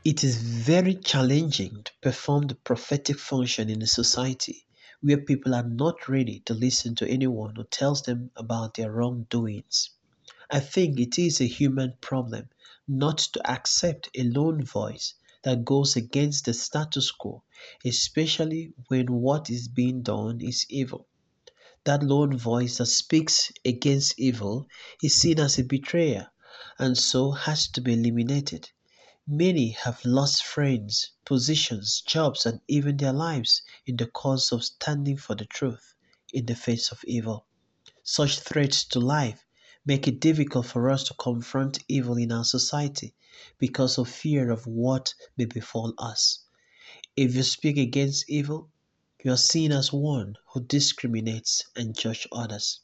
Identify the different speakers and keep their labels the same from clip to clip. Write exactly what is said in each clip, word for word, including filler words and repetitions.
Speaker 1: It is very challenging to perform the prophetic function in a society where people are not ready to listen to anyone who tells them about their wrongdoings. I think it is a human problem not to accept a lone voice that goes against the status quo, especially when what is being done is evil. That lone voice that speaks against evil is seen as a betrayer and so has to be eliminated. Many have lost friends, positions, jobs, and even their lives in the cause of standing for the truth in the face of evil. Such threats to life make it difficult for us to confront evil in our society because of fear of what may befall us. If you speak against evil, you are seen as one who discriminates and judges others.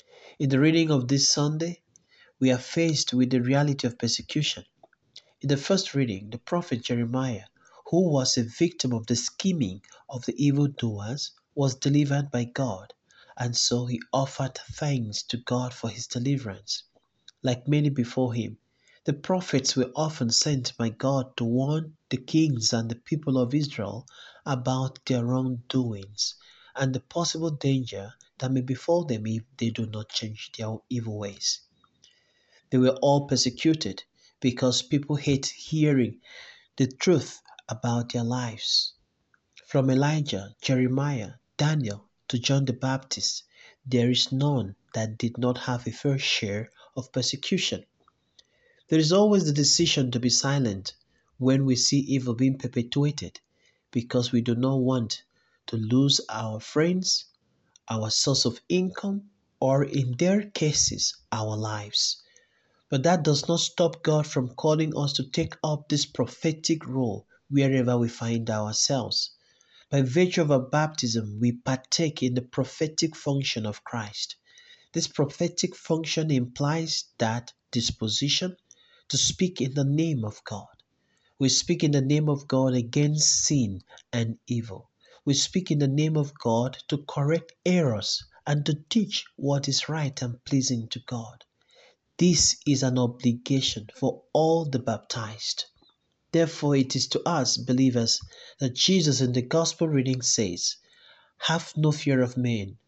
Speaker 1: In the reading of this Sunday, we are faced with the reality of persecution. In the first reading, the prophet Jeremiah, who was a victim of the scheming of the evildoers, was delivered by God, and so he offered thanks to God for his deliverance. Like many before him, the prophets were often sent by God to warn the kings and the people of Israel about their wrongdoings and the possible danger that may befall them if they do not change their evil ways. They were all persecuted because people hate hearing the truth about their lives. From Elijah, Jeremiah, Daniel, to John the Baptist, there is none that did not have a fair share of persecution. There is always the decision to be silent when we see evil being perpetuated because we do not want to lose our friends, our source of income, or in their cases, our lives. But that does not stop God from calling us to take up this prophetic role wherever we find ourselves. By virtue of our baptism, we partake in the prophetic function of Christ. This prophetic function implies that disposition to speak in the name of God. We speak in the name of God against sin and evil. We speak in the name of God to correct errors and to teach what is right and pleasing to God. This is an obligation for all the baptized. Therefore, it is to us, believers, that Jesus in the Gospel reading says, "Have no fear of men.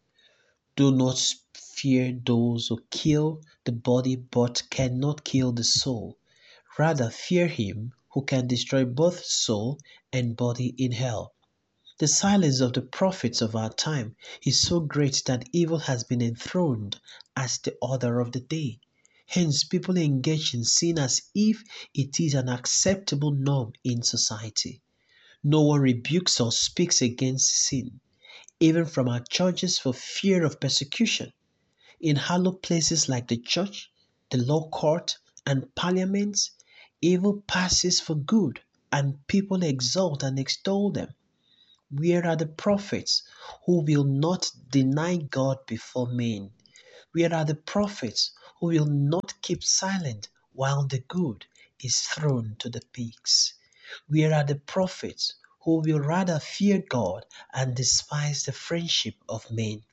Speaker 1: Do not fear those who kill the body but cannot kill the soul. Rather, fear him who can destroy both soul and body in hell." The silence of the prophets of our time is so great that evil has been enthroned as the order of the day. Hence, people engage in sin as if it is an acceptable norm in society. No one rebukes or speaks against sin, even from our churches for fear of persecution. In hallowed places like the church, the law court, and parliaments, evil passes for good, and people exalt and extol them. Where are the prophets who will not deny God before men? Where are the prophets who will not keep silent while the good is thrown to the pigs? Where are the prophets who will rather fear God and despise the friendship of men?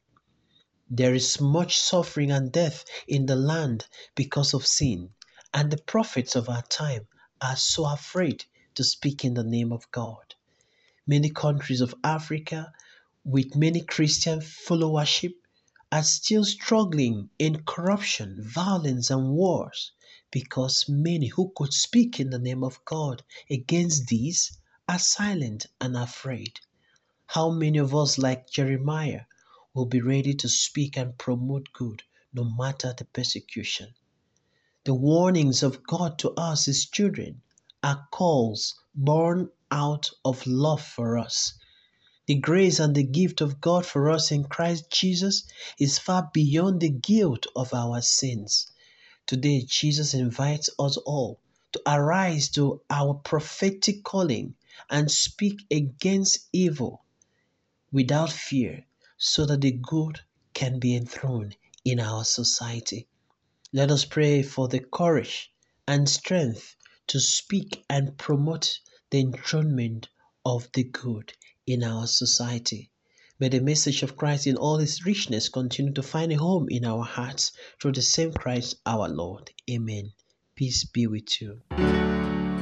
Speaker 1: There is much suffering and death in the land because of sin, and the prophets of our time are so afraid to speak in the name of God. Many countries of Africa with many Christian followership are still struggling in corruption, violence, and wars because many who could speak in the name of God against these are silent and afraid. How many of us, like Jeremiah, will be ready to speak and promote good no matter the persecution? The warnings of God to us, His children, are calls born out of love for us. The grace and the gift of God for us in Christ Jesus is far beyond the guilt of our sins. Today, Jesus invites us all to arise to our prophetic calling and speak against evil without fear so that the good can be enthroned in our society. Let us pray for the courage and strength to speak and promote the enthronement of the good in our society. May the message of Christ in all its richness continue to find a home in our hearts through the same Christ our Lord. Amen. Peace be with you.